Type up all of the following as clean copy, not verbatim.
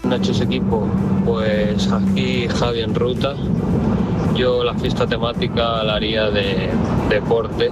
Nachos Equipo, pues aquí Javi en ruta. Yo la fiesta temática la haría de deportes.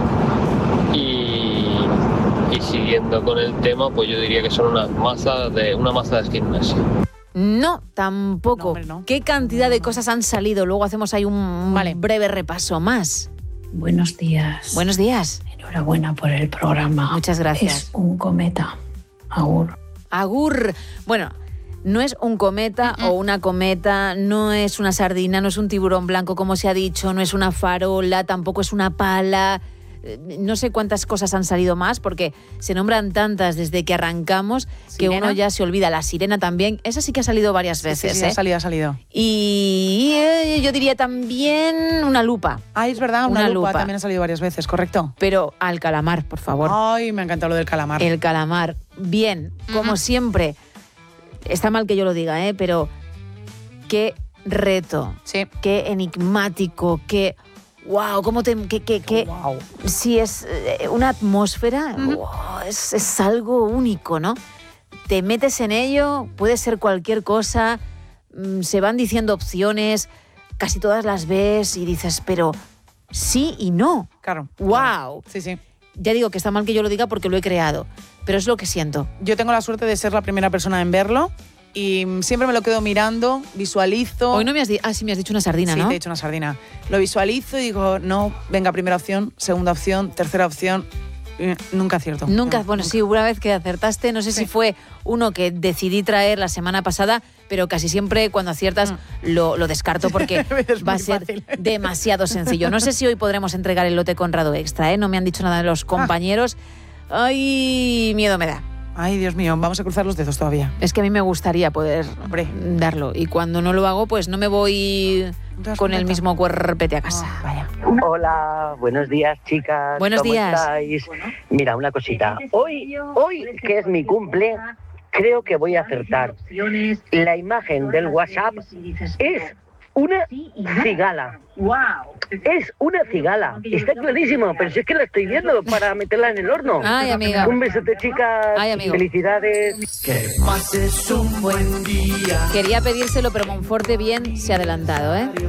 Y siguiendo con el tema, pues yo diría que son una masa de gimnasio. No, tampoco. No, hombre, no. ¿Qué cantidad de cosas han salido? Luego hacemos ahí un breve repaso más. Buenos días. Buenos días. Enhorabuena por el programa. Muchas gracias. Es un cometa. Agur. Agur. Bueno, no es un cometa o una cometa, no es una sardina, no es un tiburón blanco, como se ha dicho, no es una farola, tampoco es una pala. No sé cuántas cosas han salido más, porque se nombran tantas desde que arrancamos que uno ya se olvida. La sirena también, esa sí que ha salido varias veces. Sí, ha salido. Y yo diría también una lupa. Es verdad, una lupa también ha salido varias veces, ¿correcto? Pero al calamar, por favor. Ay, me ha encantado lo del calamar. El calamar. Bien, como siempre. Está mal que yo lo diga, pero qué reto, qué enigmático, qué... ¡Wow! ¿Cómo te...? Wow. Sí, es una atmósfera, es algo único, ¿no? Te metes en ello, puede ser cualquier cosa, se van diciendo opciones, casi todas las ves y dices, pero sí y no. Claro. ¡Wow! Sí. Ya digo que está mal que yo lo diga porque lo he creado, pero es lo que siento. Yo tengo la suerte de ser la primera persona en verlo. Y siempre me lo quedo mirando, visualizo... Hoy no me has dicho... sí me has dicho una sardina, ¿no? Sí, te he dicho una sardina. Lo visualizo y digo, no, venga, primera opción, segunda opción, tercera opción... Nunca acierto. Nunca. Sí, una vez que acertaste, no sé si fue uno que decidí traer la semana pasada, pero casi siempre cuando aciertas lo descarto porque va a ser demasiado sencillo. No sé si hoy podremos entregar el lote Conrado Extra, no me han dicho nada de los compañeros. Ay, miedo me da. Ay, Dios mío, vamos a cruzar los dedos todavía. Es que a mí me gustaría poder darlo. Y cuando no lo hago, pues no me voy con el mismo cuerpete a casa. Vaya. Hola, buenos días, chicas. Buenos días. ¿Cómo estáis? Mira, una cosita. Hoy, que es mi cumple, creo que voy a acertar. La imagen del WhatsApp es una cigala. Es una cigala. Está clarísimo, pero si es que la estoy viendo para meterla en el horno. Ay, amiga. Un besote, chicas. Ay, amigo. Felicidades. Que pases un buen día. Quería pedírselo, pero Monforte bien se ha adelantado,